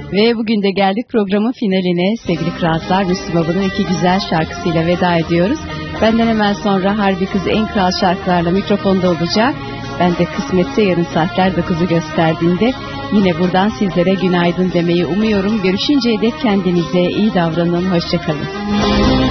Ve bugün de geldik programın finaline. Sevgili kralcılar, Müslüm Baba'nın iki güzel şarkısıyla veda ediyoruz. Benden hemen sonra Harbi Kız en kral şarkılarla mikrofonda olacak. Ben de kısmetse yarın saatler 9'u gösterdiğinde yine buradan sizlere günaydın demeyi umuyorum. Görüşünceye dek kendinize iyi davranın. Hoşçakalın.